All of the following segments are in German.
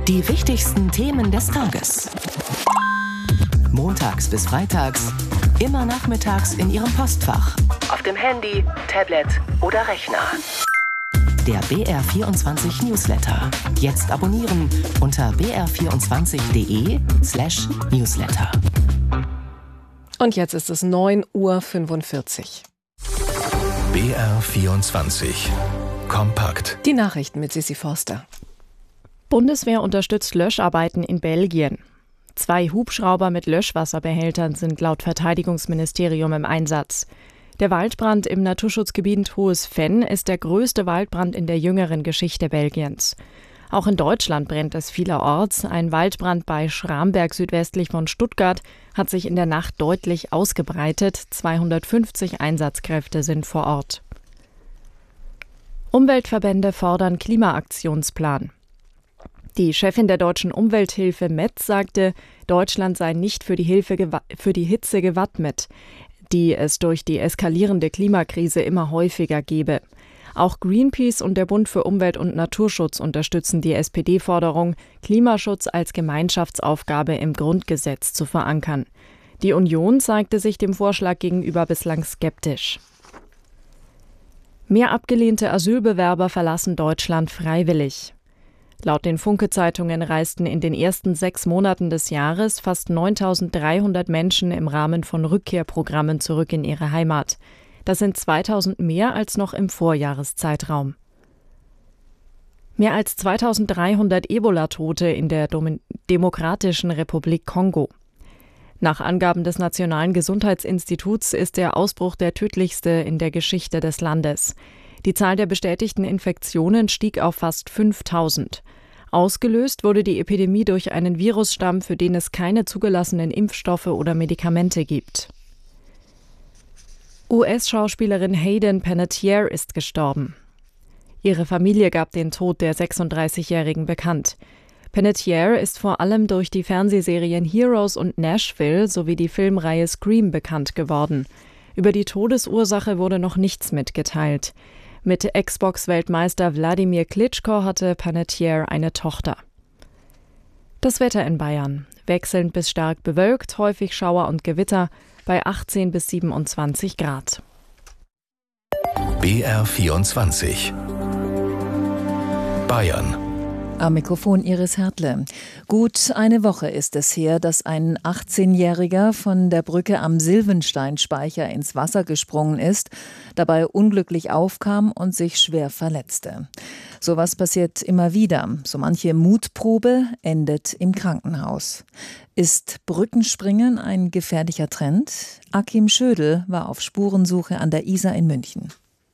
Die wichtigsten Themen des Tages. Montags bis freitags, immer nachmittags in Ihrem Postfach. Auf dem Handy, Tablet oder Rechner. Der BR24 Newsletter. Jetzt abonnieren unter br24.de/Newsletter. Und jetzt ist es 9:45 Uhr. BR24 Kompakt. Die Nachrichten mit Sissi Forster. Bundeswehr unterstützt Löscharbeiten in Belgien. 2 Hubschrauber mit Löschwasserbehältern sind laut Verteidigungsministerium im Einsatz. Der Waldbrand im Naturschutzgebiet Hohes Venn ist der größte Waldbrand in der jüngeren Geschichte Belgiens. Auch in Deutschland brennt es vielerorts. Ein Waldbrand bei Schramberg südwestlich von Stuttgart hat sich in der Nacht deutlich ausgebreitet. 250 Einsatzkräfte sind vor Ort. Umweltverbände fordern Klimaaktionsplan. Die Chefin der Deutschen Umwelthilfe Metz sagte, Deutschland sei nicht für die Hitze gewappnet, die es durch die eskalierende Klimakrise immer häufiger gebe. Auch Greenpeace und der Bund für Umwelt und Naturschutz unterstützen die SPD-Forderung, Klimaschutz als Gemeinschaftsaufgabe im Grundgesetz zu verankern. Die Union zeigte sich dem Vorschlag gegenüber bislang skeptisch. Mehr abgelehnte Asylbewerber verlassen Deutschland freiwillig. Laut den Funke-Zeitungen reisten in den ersten 6 Monaten des Jahres fast 9.300 Menschen im Rahmen von Rückkehrprogrammen zurück in ihre Heimat. Das sind 2.000 mehr als noch im Vorjahreszeitraum. Mehr als 2.300 Ebola-Tote in der Demokratischen Republik Kongo. Nach Angaben des Nationalen Gesundheitsinstituts ist der Ausbruch der tödlichste in der Geschichte des Landes. Die Zahl der bestätigten Infektionen stieg auf fast 5.000. Ausgelöst wurde die Epidemie durch einen Virusstamm, für den es keine zugelassenen Impfstoffe oder Medikamente gibt. US-Schauspielerin Hayden Panettiere ist gestorben. Ihre Familie gab den Tod der 36-Jährigen bekannt. Panettiere ist vor allem durch die Fernsehserien Heroes und Nashville sowie die Filmreihe Scream bekannt geworden. Über die Todesursache wurde noch nichts mitgeteilt. Mit Xbox-Weltmeister Wladimir Klitschko hatte Panettiere eine Tochter. Das Wetter in Bayern. Wechselnd bis stark bewölkt, häufig Schauer und Gewitter bei 18 bis 27 Grad. BR24 Bayern. Am Mikrofon Iris Hertle. Gut eine Woche ist es her, dass ein 18-Jähriger von der Brücke am Silvensteinspeicher ins Wasser gesprungen ist, dabei unglücklich aufkam und sich schwer verletzte. Sowas passiert immer wieder. So manche Mutprobe endet im Krankenhaus. Ist Brückenspringen ein gefährlicher Trend? Akim Schödel war auf Spurensuche an der Isar in München.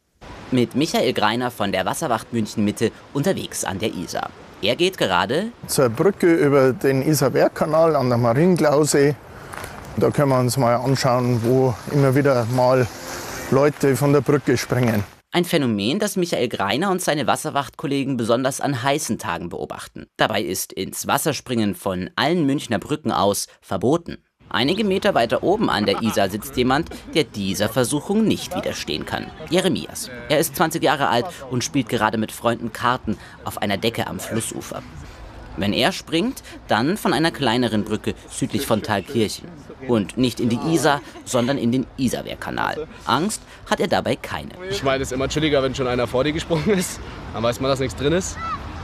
Mit Michael Greiner von der Wasserwacht München Mitte unterwegs an der Isar. Er geht gerade zur Brücke über den Isar-Wehrkanal an der Marienklausee. Da können wir uns mal anschauen, wo immer wieder mal Leute von der Brücke springen. Ein Phänomen, das Michael Greiner und seine Wasserwachtkollegen besonders an heißen Tagen beobachten. Dabei ist ins Wasserspringen von allen Münchner Brücken aus verboten. Einige Meter weiter oben an der Isar sitzt jemand, der dieser Versuchung nicht widerstehen kann. Jeremias. Er ist 20 Jahre alt und spielt gerade mit Freunden Karten auf einer Decke am Flussufer. Wenn er springt, dann von einer kleineren Brücke südlich von Thalkirchen. Und nicht in die Isar, sondern in den Isarwehrkanal. Angst hat er dabei keine. Ich meine, es ist immer chilliger, wenn schon einer vor dir gesprungen ist. Dann weiß man, dass nichts drin ist.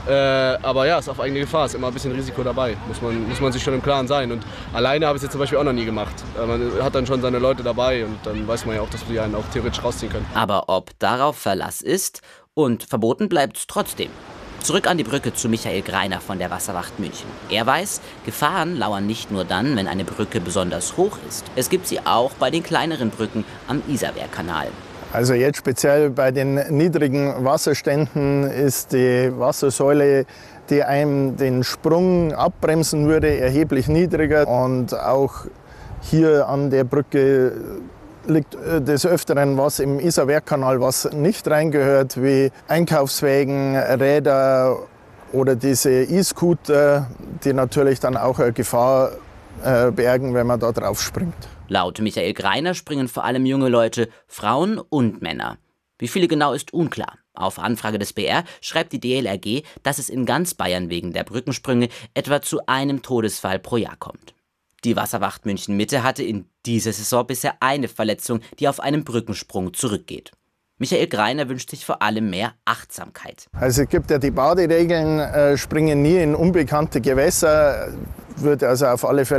Aber ja, ist auf eigene Gefahr, ist immer ein bisschen Risiko dabei, muss man sich schon im Klaren sein. Und alleine habe ich es jetzt zum Beispiel auch noch nie gemacht. Man hat dann schon seine Leute dabei und dann weiß man ja auch, dass wir einen auch theoretisch rausziehen können. Aber ob darauf Verlass ist und verboten bleibt es trotzdem. Zurück an die Brücke zu Michael Greiner von der Wasserwacht München. Er weiß, Gefahren lauern nicht nur dann, wenn eine Brücke besonders hoch ist. Es gibt sie auch bei den kleineren Brücken am Isarwehrkanal. Also jetzt speziell bei den niedrigen Wasserständen ist die Wassersäule, die einem den Sprung abbremsen würde, erheblich niedriger. Und auch hier an der Brücke liegt des Öfteren was im Isarwehrkanal, was nicht reingehört, wie Einkaufswägen, Räder oder diese E-Scooter, die natürlich dann auch eine Gefahr bergen, wenn man da drauf springt. Laut Michael Greiner springen vor allem junge Leute, Frauen und Männer. Wie viele genau ist unklar. Auf Anfrage des BR schreibt die DLRG, dass es in ganz Bayern wegen der Brückensprünge etwa zu einem Todesfall pro Jahr kommt. Die Wasserwacht München Mitte hatte in dieser Saison bisher eine Verletzung, die auf einen Brückensprung zurückgeht. Michael Greiner wünscht sich vor allem mehr Achtsamkeit. Also es gibt ja die Baderegeln, springen nie in unbekannte Gewässer, würde also auf alle Fälle